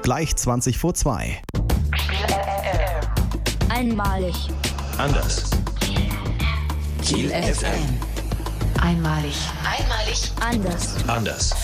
Gleich 20 vor 2. Einmalig. Anders. Kiel FM. Einmalig. Anders. Anders.